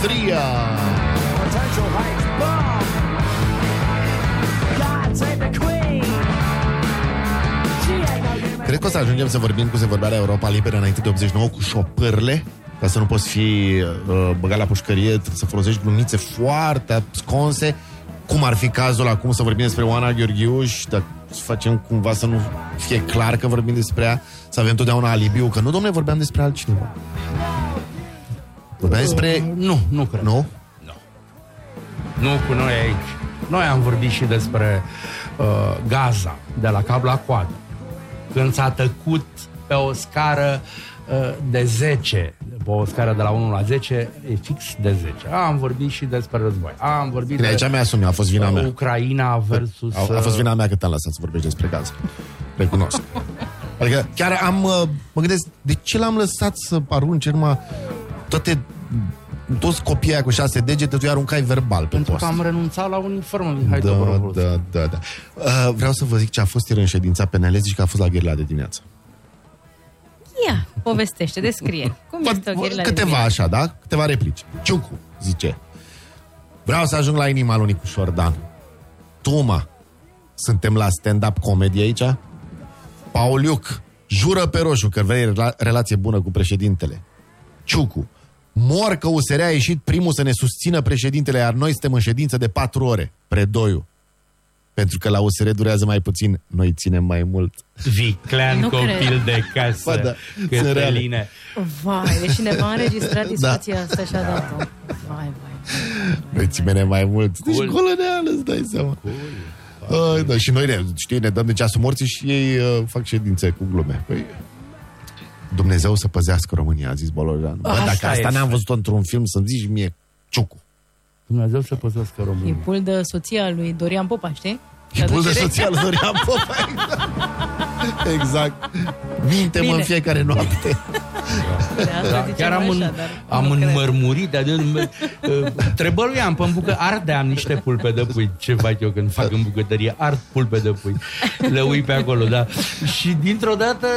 Austria. Cred că o să ajungem să vorbim cu Sevorbarea Europa Liberă înainte de 89 cu șopârle, ca să nu poți fi băgat la pușcărie, trebuie să folosești glumițe foarte ascunse, cum ar fi cazul acum să vorbim despre Oana Gheorghiu și dacă facem cumva să nu fie clar că vorbim despre ea, să avem totdeauna alibiu, că nu, domnule, vorbeam despre altcineva. Vorbeam despre... Nu cred. Nu? Nu cu noi aici. Noi am vorbit și despre Gaza, de la cap la coadă. Când s-a tăcut pe o scară de 10, pe o scară de la 1 la 10, e fix de 10. Am vorbit și despre război. Am vorbit de aici mi-asum, a fost vina mea. Ucraina versus... A fost vina mea că te-am lăsat să vorbești despre Gaza. Recunosc. Adică chiar mă gândesc, de ce l-am lăsat să arunce numai toți copiii aia cu 6 degete, tu aruncai verbal pe pentru post. Că am renunțat la uniformă. Da. Vreau să vă zic ce a fost ieri în ședința PNL, zici că a fost la gherila de dimineață. Ia, povestește, descrie. Cum este o gherila de câteva dimineață? așa, da? Câteva replici. Ciucu zice: vreau să ajung la inima lui Nicu Șordan. Tuma, suntem la stand-up comedy aici? Pauliuc, jură pe roșu că vrei relație bună cu președintele. Ciucu, mor că USR a ieșit primul să ne susțină președintele, iar noi suntem în ședință de 4 ore. Predoiu. Pentru că la USR durează mai puțin, noi ținem mai mult. Viclean, Nu copil cred. de casă. Da, Cătăline. Vai, deci cineva a înregistrat discuția asta și a dat-o. Vai. Noi ținem mai mult. Deci colonială, îți dai seama. Da, și noi ne dăm de ceasul morții și ei fac ședințe cu glume. Păi, Dumnezeu să păzească România, a zis Bolojan. Bă, dacă asta ne-am văzut într-un film, să-mi zici mie, Ciucu. Dumnezeu să păzească România. E pul de soția lui Dorian Popa, știi? Pul de soția lui Dorian Popa, exact. Minte-mă în fiecare noapte. Chiar am înmărmurit, trebăluiam pe bucă, ardeam niște pulpe de pui. Ce fac eu când fac în bucătărie? Ard pulpe de pui. Le ui pe acolo, da. Și dintr-o dată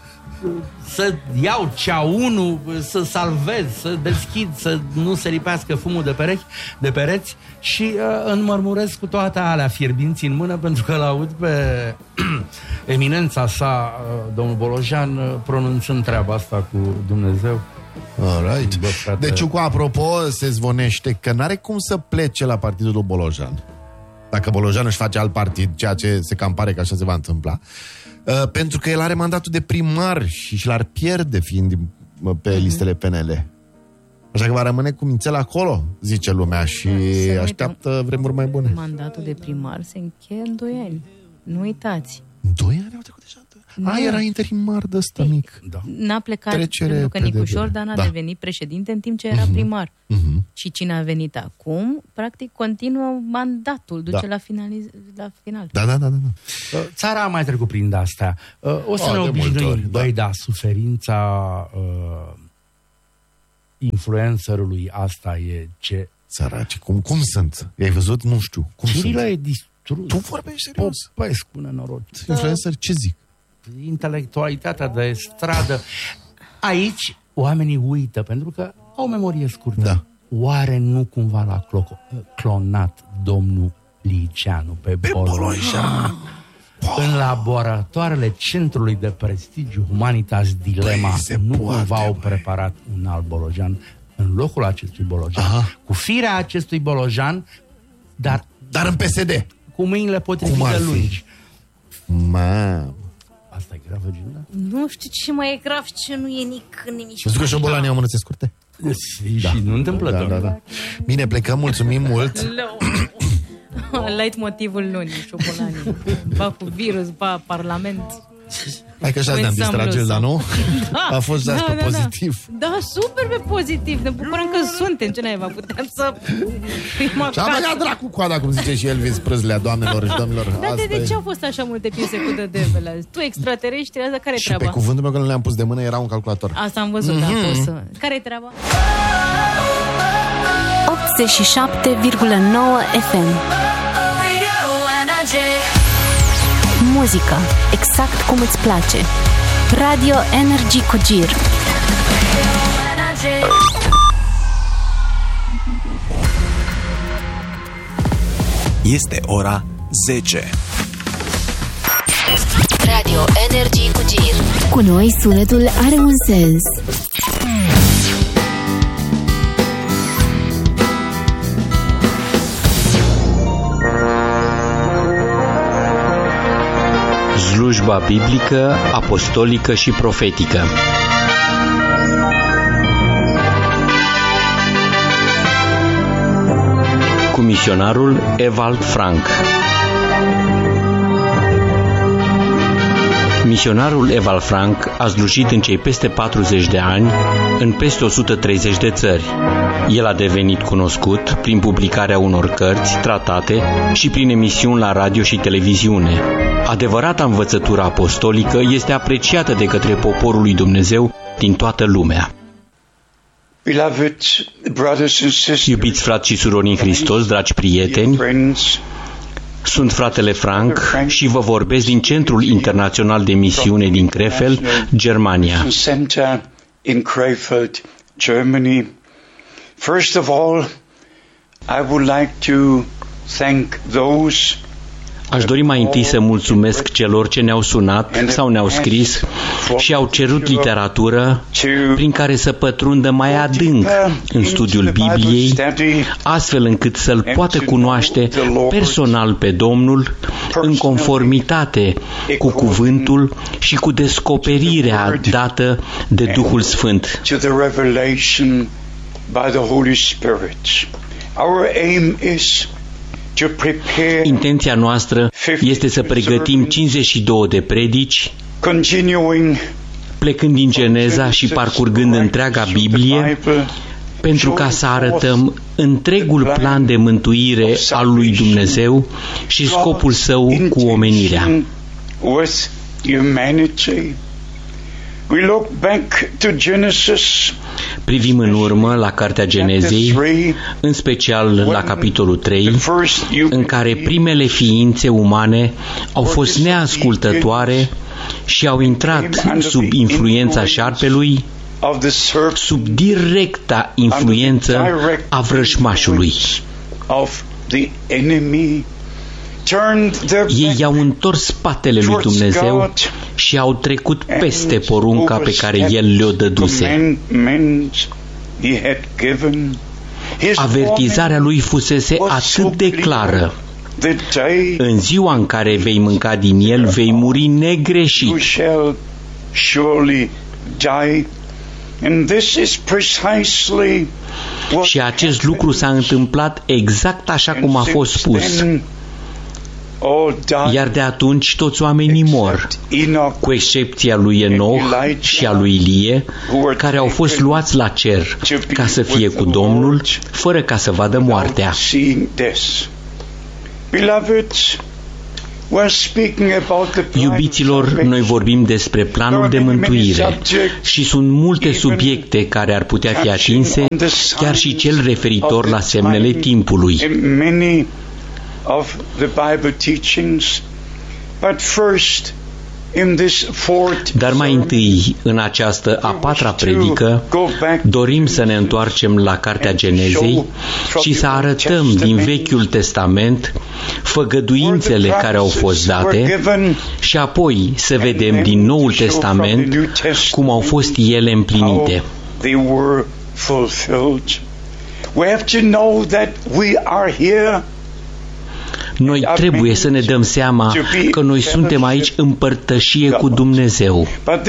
să iau ceaunul, să salvez, să deschid, să nu se lipească fumul de pereți și înmărmurez cu toate alea fierbinți în mână, pentru că l-aud pe eminența sa, domnul Bolojan, pronunțând treaba asta cu Dumnezeu. Alright. Deci, cu apropo, se zvonește că n-are cum să plece la partidul lui Bolojan. Dacă Bolojan își face alt partid, ceea ce se cam pare că așa se va întâmpla. Pentru că el are mandatul de primar și l-ar pierde fiind pe listele PNL. Așa că va rămâne cu mințel acolo, zice lumea, și așteaptă vremuri mai bune. Mandatul de primar se încheie în 2 ani. Nu uitați. 2 ani au trecut deja? Era interimar de ăsta mic. Da. N-a plecat Trecere pentru că Nicu Șordan a devenit președinte în timp ce era primar. Și cine a venit acum, practic, continuă mandatul, duce la final. Da. Țara a mai trecut prin astea. O să ne obișnuim. Băi, da, suferința influencerului asta e ce... Săraci, cum sunt? I-ai văzut? Nu știu. Cum Cirilă sunt? e distrus. Tu vorbești serios? Popescu, nenorot. Influencer, ce zic? Intelectualitatea de stradă. Aici oamenii uită, pentru că au memorie scurtă. Da. Oare nu cumva l-a clonat domnul Liceanu pe Bolojan? În laboratoarele Centrului de Prestigiu Humanitas Dilema, nu cumva au preparat un alt Bolojan în locul acestui Bolojan, cu firea acestui Bolojan, dar în PSD, cu mâinile potrivite lungi. Mamă. Asta e gravă, Gilda? Nu știu ce mai e grav, ce nu e nimic. Știu că șobolanii au mânuțe scurte? Și nu întâmplă. Da. Bine, plecăm, mulțumim mult. Light motivul lunii, șobolanii. Ba cu virus, ba parlament. Hai că așa ne-am distrat, Gilda, nu? Da, a fost asta pozitiv. Da, super pe pozitiv. Ne bucurăm că suntem. Ce naiba, putem să fim acasă. Și-a băgat dracu coada, cum zice și Elvis Prâslea, doamnelor și domnilor. Dar de ce au fost așa multe piese cu dădevele azi? Tu, extraterestri, asta care-i treaba? Și pe cuvântul meu că nu le-am pus de mână, era un calculator. Asta am văzut, da, să... Care-i treaba? 87,9 FM. Muzică exact cum îți place. Radio Energy cu Gir. Este ora 10. Radio Energy cu Gir. Cu noi sunetul are un sens. Slujba biblică, apostolică și profetică. Cu misionarul Ewald Frank. Misionarul Ewald Frank a slujit în cei peste 40 de ani în peste 130 de țări. El a devenit cunoscut prin publicarea unor cărți, tratate și prin emisiuni la radio și televiziune. Adevărata învățătură apostolică este apreciată de către poporul lui Dumnezeu din toată lumea. Iubiți frați și surori în Hristos, dragi prieteni, sunt fratele Frank și vă vorbesc din Centrul Internațional de Misiune din Krefeld, Germania. First of all, I would like to thank those. Aș dori mai întâi să mulțumesc celor ce ne-au sunat sau ne-au scris și au cerut literatură prin care să pătrundă mai adânc în studiul Bibliei, astfel încât să-L poată cunoaște personal pe Domnul în conformitate cu cuvântul și cu descoperirea dată de Duhul Sfânt. Intenția noastră este să pregătim 52 de predici, plecând din Geneza și parcurgând întreaga Biblie, pentru ca să arătăm întregul plan de mântuire al lui Dumnezeu și scopul său cu omenirea. Privim în urmă la Cartea Genezei, în special la capitolul 3, în care primele ființe umane au fost neascultătoare și au intrat sub influența șarpelui, sub directa influență a vrăjmașului. Ei i-au întors spatele lui Dumnezeu și au trecut peste porunca pe care El le-o dăduse. Avertizarea lui fusese atât de clară: în ziua în care vei mânca din el, vei muri negreșit. Și acest lucru s-a întâmplat exact așa cum a fost spus. Iar de atunci toți oamenii mor, cu excepția lui Enoch și a lui Ilie, care au fost luați la cer ca să fie cu Domnul, fără ca să vadă moartea. Iubiților, noi vorbim despre planul de mântuire și sunt multe subiecte care ar putea fi atinse, chiar și cel referitor la semnele timpului. Dar mai întâi, în această a patra predică, dorim să ne întoarcem la Cartea Genezei și să arătăm din Vechiul Testament făgăduințele care au fost date și apoi să vedem din Noul Testament cum au fost ele împlinite. Noi trebuie să ne dăm seama că noi suntem aici în părtășie cu Dumnezeu.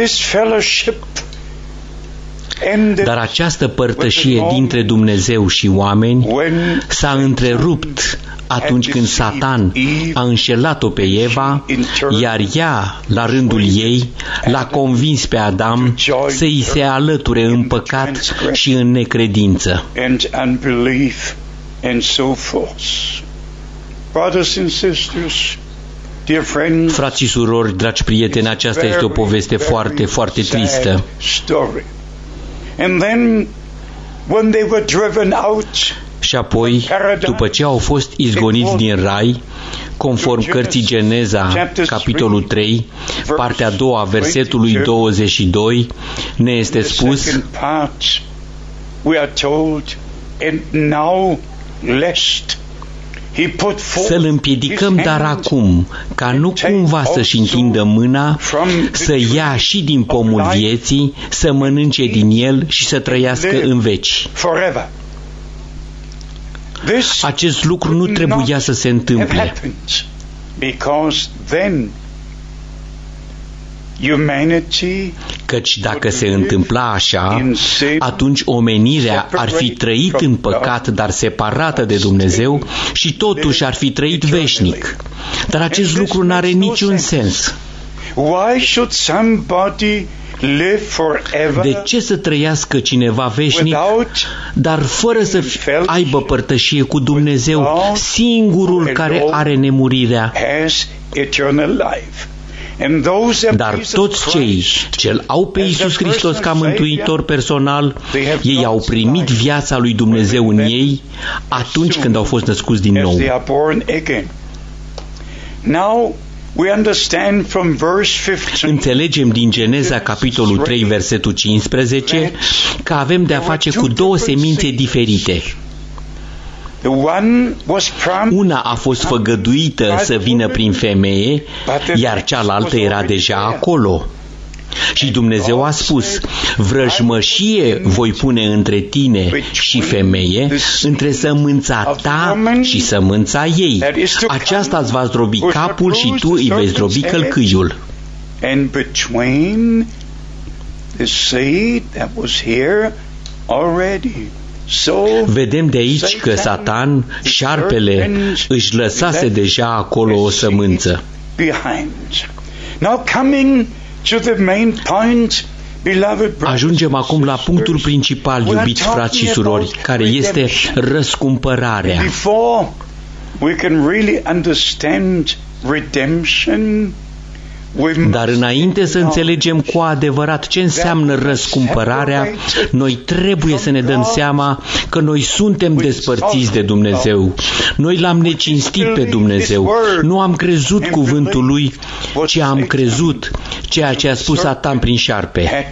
Dar această părtășie dintre Dumnezeu și oameni s-a întrerupt atunci când Satan a înșelat-o pe Eva, iar ea, la rândul ei, l-a convins pe Adam să îi se alăture în păcat și în necredință. Frați și surori, dragi prieteni, aceasta este o poveste foarte, foarte tristă. Și apoi, după ce au fost izgoniți din rai, conform cărții Geneza, capitolul 3, partea a doua, versetului 22, ne este spus: Să-l împiedicăm dar acum, ca nu cumva să-și întindă mâna, să ia și din pomul vieții, să mănânce din el și să trăiască în veci. Acest lucru nu trebuia să se întâmple, căci dacă se întâmpla așa, atunci omenirea ar fi trăit în păcat, dar separată de Dumnezeu, și totuși ar fi trăit veșnic. Dar acest lucru nu are niciun sens. De ce să trăiască cineva veșnic, dar fără să aibă părtășie cu Dumnezeu, singurul care are nemurirea? Dar toți cei ce au pe Iisus Hristos ca mântuitor personal, ei au primit viața lui Dumnezeu în ei atunci când au fost născuți din nou. Înțelegem din Geneza, capitolul 3, versetul 15, că avem de a face cu două semințe diferite. Una a fost făgăduită să vină prin femeie, iar cealaltă era deja acolo. Și Dumnezeu a spus: vrăjmășie voi pune între tine și femeie, între sămânța ta și sămânța ei. Aceasta îți va zdrobi capul și tu îi vei zdrobi călcâiul. Vedem de aici că Satan, șarpele, își lăsase deja acolo o sămânță. Ajungem acum la punctul principal, iubiți frați și surori, care este răscumpărarea. Dar înainte să înțelegem cu adevărat ce înseamnă răscumpărarea, noi trebuie să ne dăm seama că noi suntem despărțiți de Dumnezeu. Noi l-am necinstit pe Dumnezeu. Nu am crezut cuvântul Lui, ci am crezut ceea ce a spus Satan prin șarpe.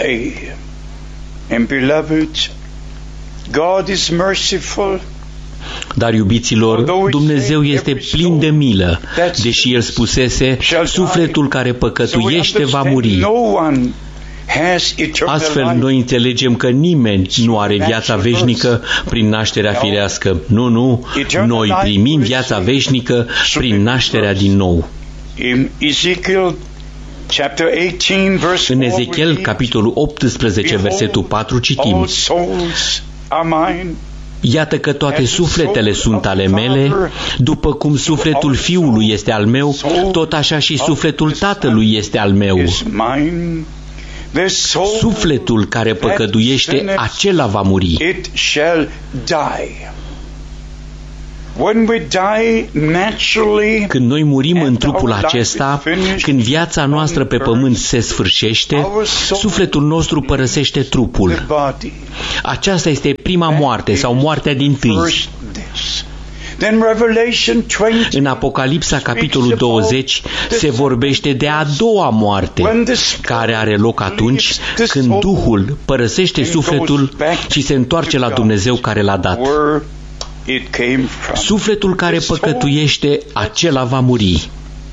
Dar, iubiților, Dumnezeu este plin de milă, deși El spusese: sufletul care păcătuiește va muri. Astfel, noi înțelegem că nimeni nu are viața veșnică prin nașterea firească. Nu, noi primim viața veșnică prin nașterea din nou. În Ezechiel, capitolul 18, versetul 4, citim: iată că toate sufletele sunt ale mele, după cum sufletul fiului este al meu, tot așa și sufletul tatălui este al meu. Sufletul care păcătuiește, acela va muri. Când noi murim în trupul acesta, când viața noastră pe pământ se sfârșește, sufletul nostru părăsește trupul. Aceasta este prima moarte sau moartea dintâi. În Apocalipsa, capitolul 20, se vorbește de a doua moarte, care are loc atunci când Duhul părăsește sufletul și se întoarce la Dumnezeu care l-a dat. Sufletul care păcătuiește, acela va muri.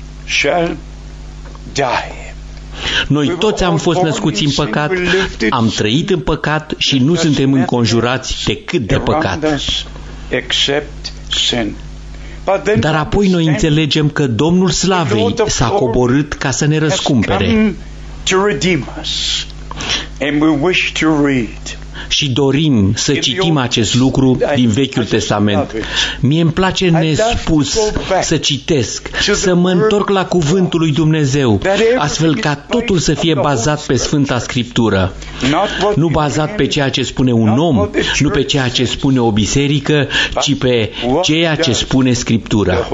Noi toți am fost născuți în păcat, am trăit în păcat și nu suntem înconjurați decât de păcat. Dar apoi noi înțelegem că Domnul Slavei s-a coborât ca să ne răscumpere. Și dorim să citim acest lucru din Vechiul Testament. Mie îmi place nespus să citesc, să mă întorc la cuvântul lui Dumnezeu, astfel ca totul să fie bazat pe Sfânta Scriptură. Nu bazat pe ceea ce spune un om, nu pe ceea ce spune o biserică, ci pe ceea ce spune Scriptura.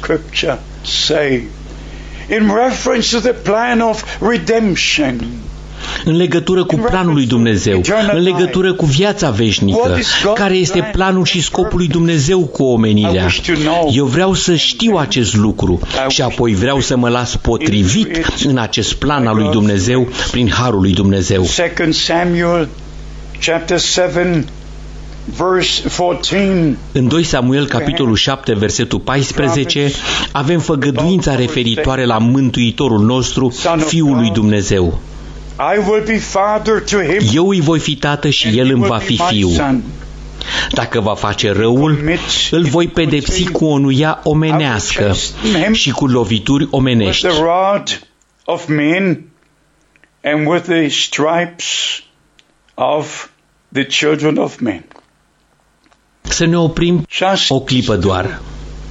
În legătură cu planul lui Dumnezeu, în legătură cu viața veșnică, care este planul și scopul lui Dumnezeu cu omenirea. Eu vreau să știu acest lucru și apoi vreau să mă las potrivit în acest plan al lui Dumnezeu prin harul lui Dumnezeu. În 2 Samuel, capitolul 7, versetul 14, avem făgăduința referitoare la Mântuitorul nostru, Fiul lui Dumnezeu. Eu îi voi fi tată și el îmi va fi fiu. Dacă va face răul, îl voi pedepsi cu o nuia omenească și cu lovituri omenești. Să ne oprim o clipă doar.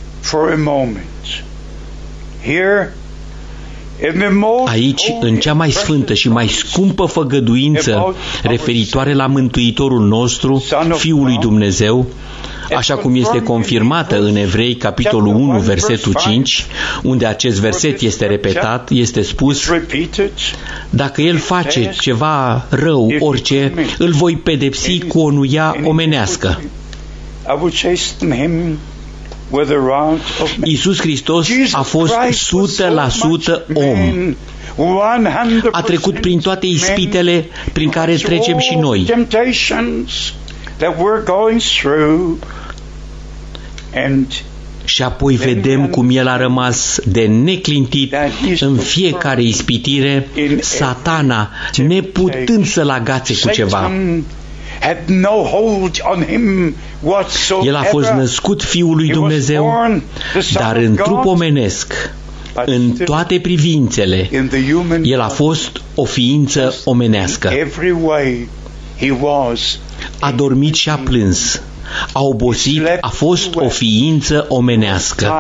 Aici, în cea mai sfântă și mai scumpă făgăduință referitoare la Mântuitorul nostru, Fiul lui Dumnezeu, așa cum este confirmată în Evrei, capitolul 1, versetul 5, unde acest verset este repetat, este spus: dacă el face ceva rău, orice, îl voi pedepsi cu o nuia omenească. Iisus Hristos a fost 100% om. A trecut prin toate ispitele prin care trecem și noi. Și apoi vedem cum el a rămas de neclintit în fiecare ispitire, Satana neputând să-l agațe cu ceva. El a fost născut Fiul lui Dumnezeu, dar în trup omenesc, în toate privințele, el a fost o ființă omenească. A dormit și a plâns, a obosit, a fost o ființă omenească.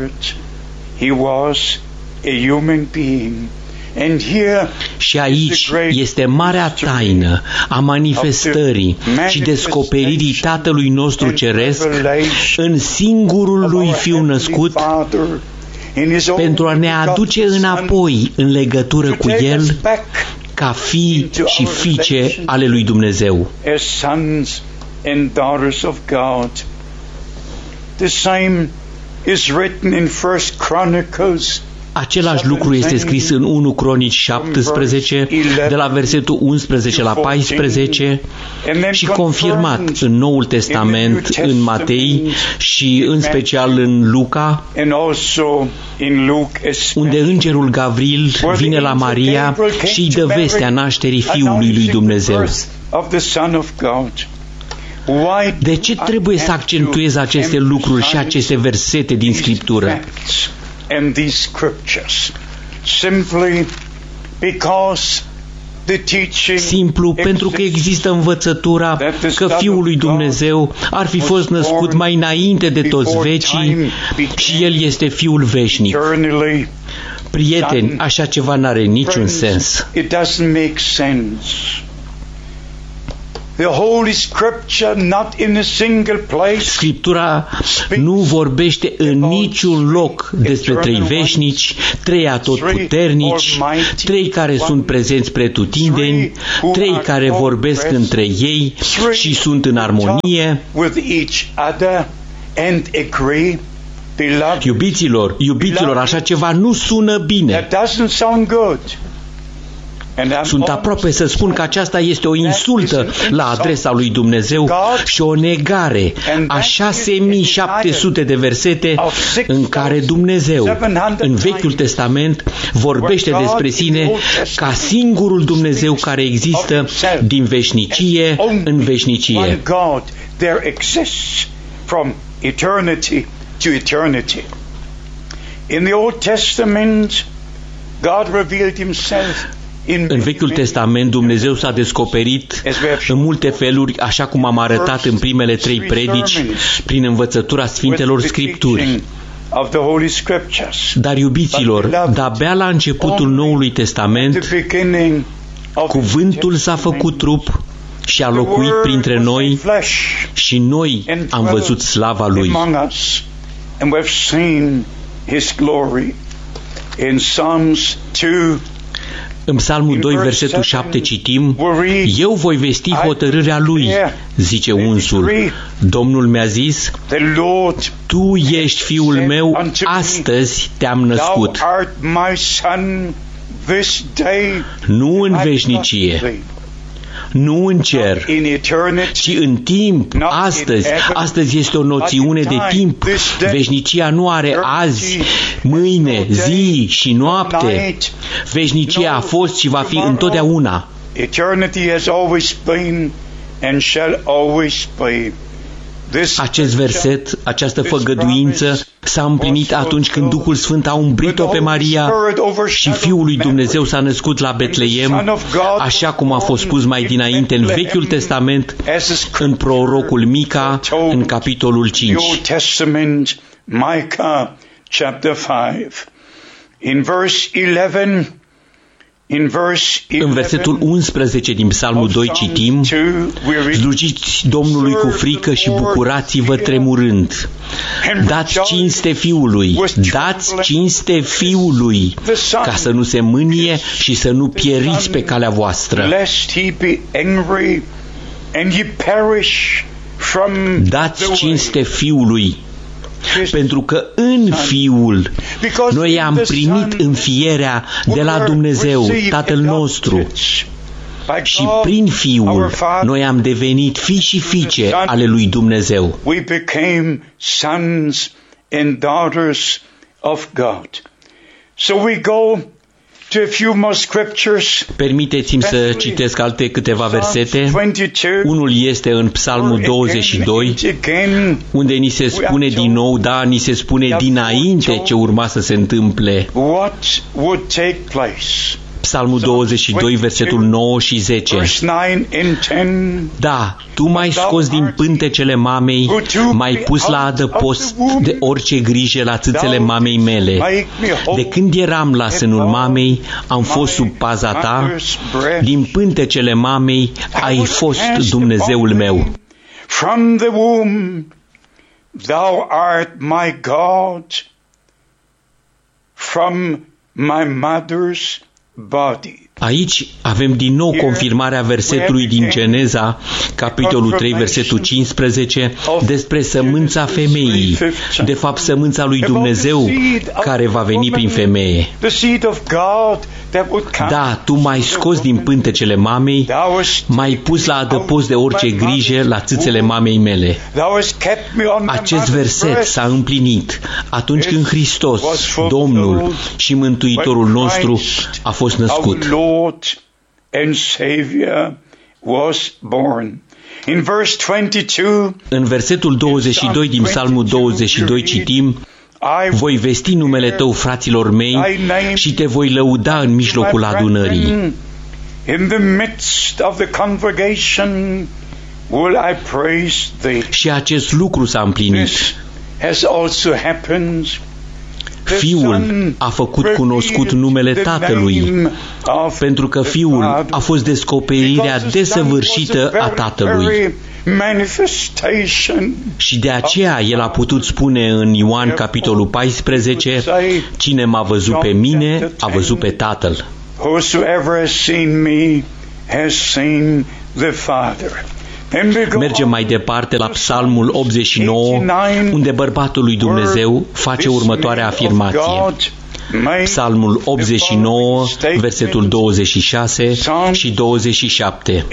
Și aici este marea taină a manifestării și descoperirii Tatălui nostru Ceresc în singurul lui Fiu născut, pentru a ne aduce înapoi în legătură cu El ca fii și fiice ale lui Dumnezeu. Același lucru este scris în 1 Cronici 17, de la versetul 11 la 14, și confirmat în Noul Testament, în Matei și în special în Luca, unde îngerul Gavril vine la Maria și îi dă vestea nașterii Fiului lui Dumnezeu. De ce trebuie să accentuez aceste lucruri și aceste versete din Scriptură? Simplu pentru că există învățătura că Fiul lui Dumnezeu ar fi fost născut mai înainte de toți vecii și El este Fiul veșnic. Prieteni, așa ceva n-are niciun sens. Scriptura nu vorbește în niciun loc despre trei veșnici, trei atotputernici, trei care sunt prezenți pretutindeni, trei care vorbesc între ei și sunt în armonie. Iubiților, așa ceva nu sună bine. Sunt aproape să spun că aceasta este o insultă la adresa lui Dumnezeu și o negare a 6700 de versete în care Dumnezeu, în Vechiul Testament, vorbește despre sine ca singurul Dumnezeu care există din veșnicie în veșnicie. În Vechiul Testament Dumnezeu s-a descoperit în multe feluri, așa cum am arătat în primele 3 predici, prin învățătura Sfintelor Scripturi. Dar, iubiților, de-abia la începutul Noului Testament, cuvântul s-a făcut trup și a locuit printre noi și noi am văzut slava Lui. În Psalmul 2, versetul 7 citim: eu voi vesti hotărârea Lui, zice unsul. Domnul mi-a zis: tu ești Fiul meu, astăzi te-am născut. Nu în veșnicie, nu în cer, ci în timp, astăzi. Astăzi este o noțiune de timp. Veșnicia nu are azi, mâine, zi și noapte. Veșnicia a fost și va fi întotdeauna. Acest verset, această făgăduință s-a împlinit atunci când Duhul Sfânt a umbrit-o pe Maria și Fiul lui Dumnezeu s-a născut la Betleem, așa cum a fost spus mai dinainte în Vechiul Testament, în prorocul Mica, în capitolul 5. În versetul 11 din Psalmul 2 citim: slujiți Domnului cu frică și bucurați-vă tremurând. Dați cinste Fiului, dați cinste Fiului, ca să nu se mânie și să nu pieriți pe calea voastră. Dați cinste Fiului, pentru că în Fiul noi am primit înfierea de la Dumnezeu, Tatăl nostru, și prin Fiul noi am devenit fii și fiice ale lui Dumnezeu. Permiteți-mi să citesc alte câteva versete. Unul este în Psalmul 22, unde ni se spune din nou, da, ni se spune dinainte ce urma să se întâmple. Psalmul 22, versetul 9 și 10. Da, tu m-ai scos din pântecele mamei, m-ai pus la adăpost de orice grijă la țâțele mamei mele. De când eram la sânul mamei, am fost sub paza ta, din pântecele mamei ai fost Dumnezeul meu. From the womb, thou art my God, from my mother's body. Aici avem din nou confirmarea versetului din Geneza, capitolul 3, versetul 15, despre sămânța femeii, de fapt sămânța lui Dumnezeu care va veni prin femeie. Da, tu m-ai scos din pântecele mamei, m-ai pus la adăpost de orice grijă la țâțele mamei mele. Acest verset s-a împlinit atunci când Hristos, Domnul și Mântuitorul nostru, a fost născut. În versetul 22 din Psalmul 22 citim: voi vesti numele tău fraților mei și te voi lăuda în mijlocul adunării. Și acest lucru s-a împlinit. Fiul a făcut cunoscut numele Tatălui, pentru că Fiul a fost descoperirea desăvârșită a Tatălui. Și de aceea el a putut spune în Ioan capitolul 14: cine m-a văzut pe mine, a văzut pe Tatăl. Mergem mai departe la Psalmul 89, unde bărbatul lui Dumnezeu face următoarea afirmație. Psalmul 89, versetul 26 și 27.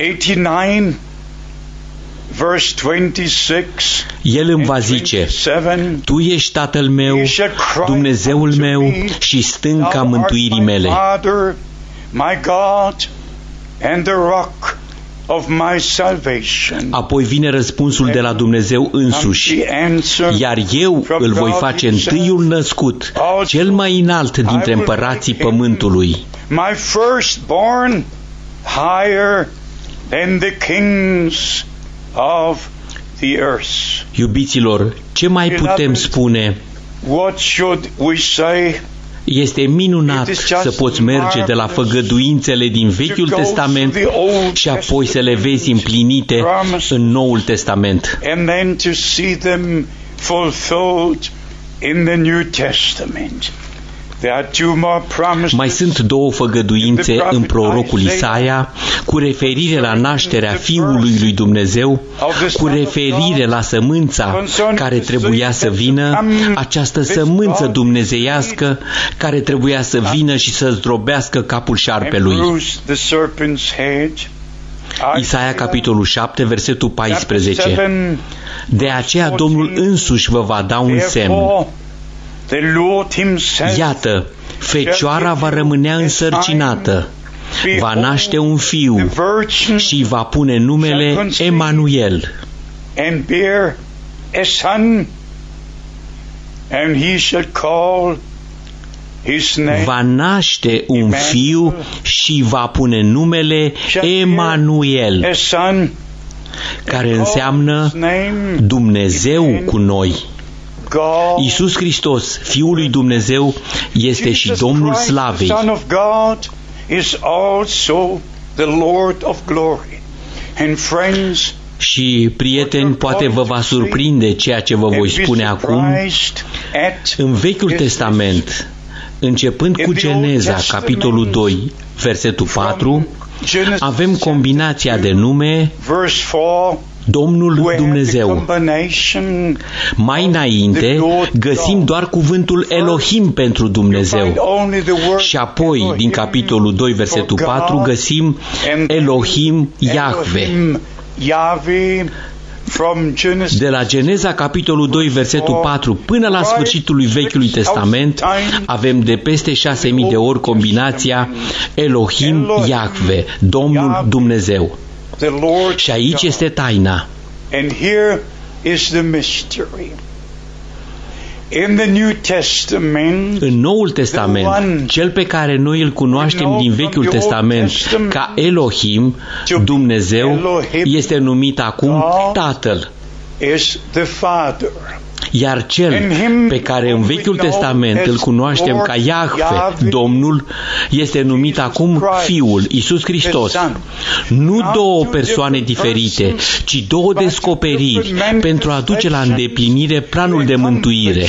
El îmi va zice: tu ești Tatăl meu, Dumnezeul meu și stânca mântuirii mele. Apoi vine răspunsul de la Dumnezeu însuși: iar eu îl voi face întâiul născut, cel mai înalt dintre împărații pământului. My firstborn, higher than the kings of the earth. Iubiților, ce mai putem spune? What should we say? Este minunat să poți merge de la făgăduințele din Vechiul Testament și apoi să le vezi împlinite în Noul Testament. Mai sunt două făgăduințe în prorocul Isaia cu referire la nașterea Fiului lui Dumnezeu, cu referire la sămânța care trebuia să vină, această sămânță dumnezeiască care trebuia să vină și să zdrobească capul șarpelui. Isaia, capitolul 7, versetul 14. De aceea Domnul însuși vă va da un semn. Iată, fecioara va rămânea însărcinată, va naște un fiu și va pune numele Emanuel. Va naște un fiu și va pune numele Emanuel, care înseamnă Dumnezeu cu noi. Iisus Hristos, Fiul lui Dumnezeu, este și Domnul Slavei. Și, prieteni, poate vă va surprinde ceea ce vă voi spune acum. În Vechiul Testament, începând cu Geneza, capitolul 2, versetul 4, avem combinația de nume Domnul Dumnezeu. Mai înainte găsim doar cuvântul Elohim pentru Dumnezeu. Și apoi, din capitolul 2, versetul 4, găsim Elohim Iahve. De la Geneza, capitolul 2, versetul 4, până la sfârșitul lui Vechiului Testament, avem de peste 6.000 de ori combinația Elohim Iahve, Domnul Dumnezeu. Și aici este taina. În Noul Testament, cel pe care noi îl cunoaștem din Vechiul Testament ca Elohim, Dumnezeu, este numit acum Tatăl. Iar cel pe care în Vechiul Testament îl cunoaștem ca Iahve, Domnul, este numit acum Fiul, Iisus Hristos. Nu două persoane diferite, ci două descoperiri pentru a duce la îndeplinire planul de mântuire.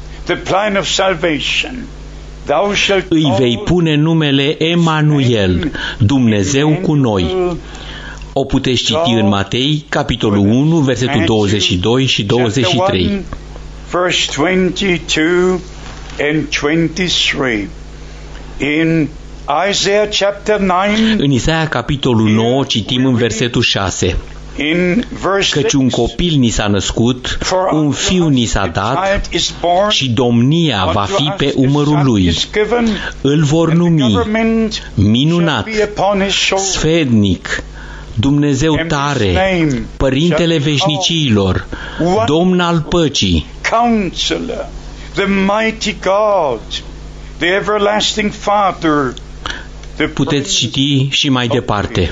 Îi vei pune numele Emanuel, Dumnezeu cu noi. O puteți citi în Matei, capitolul 1, versetul 22 și 23. Verse 22 and 23. In Isaiah chapter 9, în Isaia, capitolul 9, citim în versetul 6. Căci un copil ni s-a născut, un fiu ni s-a dat și domnia va fi pe umărul lui. Îl vor numi Minunat, Sfetnic, Dumnezeu tare, Părintele veșniciilor, Domn al păcii. Counselor, the mighty God, the everlasting Father. Puteți citi și mai departe.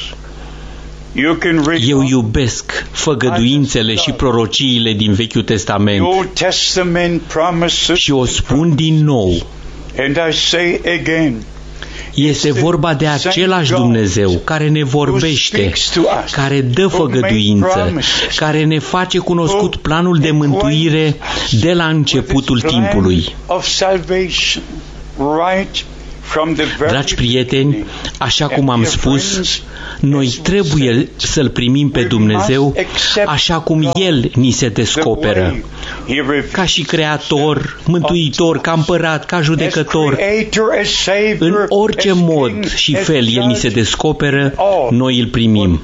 Eu iubesc făgăduințele și prorociile din Vechiul Testament și o spun din nou. Este vorba de același Dumnezeu care ne vorbește, care dă făgăduință, care ne face cunoscut planul de mântuire de la începutul timpului. Dragi prieteni, așa cum am spus, noi trebuie să-L primim pe Dumnezeu așa cum El ni se descoperă, ca și Creator, Mântuitor, ca Împărat, ca Judecător. În orice mod și fel El ni se descoperă, noi Îl primim.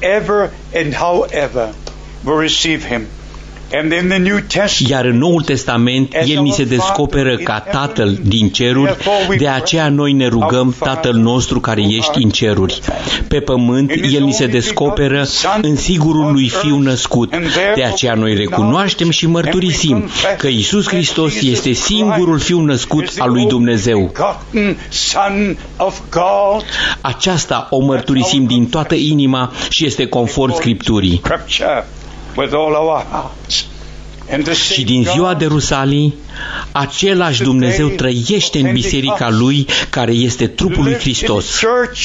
Iar în Noul Testament El ni se descoperă ca Tatăl din ceruri, de aceea noi ne rugăm: Tatăl nostru care ești în ceruri. Pe pământ El ni se descoperă în sigurul lui Fiu născut, de aceea noi recunoaștem și mărturisim că Iisus Hristos este singurul Fiu născut al lui Dumnezeu. Aceasta o mărturisim din toată inima și este conform Scripturii. Și din ziua de Rusalii, același Dumnezeu trăiește în biserica Lui, care este trupul lui Hristos.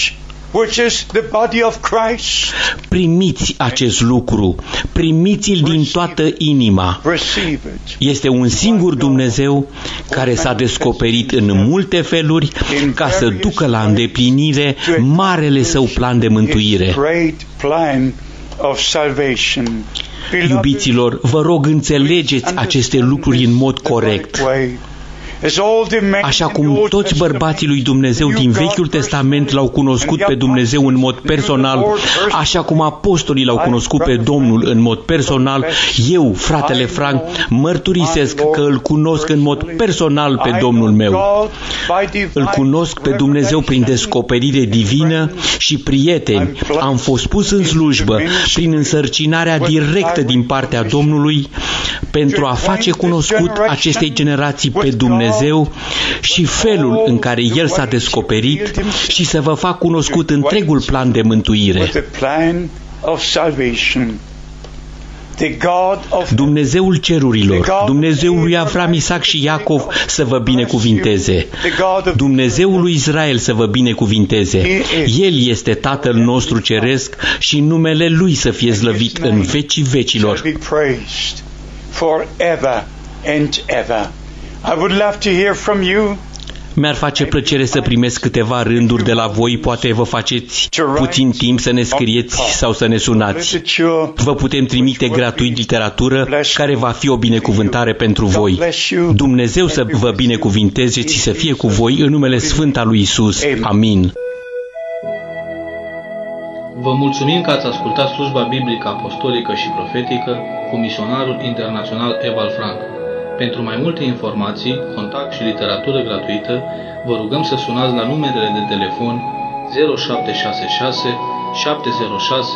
Primiți acest lucru, primiți-l din toată inima. Este un singur Dumnezeu care s-a descoperit în multe feluri ca să ducă la îndeplinire marele său plan de mântuire. Iubiților, vă rog, înțelegeți aceste lucruri în mod corect. Așa cum toți bărbații lui Dumnezeu din Vechiul Testament l-au cunoscut pe Dumnezeu în mod personal, așa cum apostolii l-au cunoscut pe Domnul în mod personal, eu, fratele Frank, mărturisesc că îl cunosc în mod personal pe Domnul meu. Îl cunosc pe Dumnezeu prin descoperire divină și prieteni. Am fost pus în slujbă prin însărcinarea directă din partea Domnului pentru a face cunoscut acestei generații pe Dumnezeu și felul în care El s-a descoperit și să vă fac cunoscut întregul plan de mântuire. Dumnezeul cerurilor, Dumnezeul lui Avram, Isaac și Iacov să vă binecuvinteze. Dumnezeul lui Israel să vă binecuvinteze. El este Tatăl nostru ceresc și numele Lui să fie slăvit în vecii vecilor. Mi-ar face plăcere să primesc câteva rânduri de la voi, poate vă faceți puțin timp să ne scrieți sau să ne sunați. Vă putem trimite gratuit literatură care va fi o binecuvântare pentru voi. Dumnezeu să vă binecuvinteze și să fie cu voi în numele Sfânt al lui Isus. Amin. Vă mulțumim că ați ascultat slujba biblică, apostolică și profetică cu misionarul internațional Eval Frank. Pentru mai multe informații, contact și literatură gratuită, vă rugăm să sunați la numerele de telefon 0766 706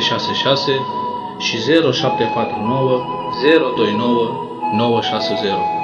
766 și 0749 029 960.